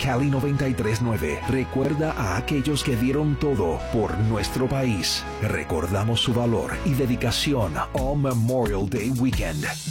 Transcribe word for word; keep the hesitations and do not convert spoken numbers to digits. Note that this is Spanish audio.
Cali noventa y tres punto nueve recuerda a aquellos que dieron todo por nuestro país. Recordamos su valor y dedicación All Memorial Day Weekend.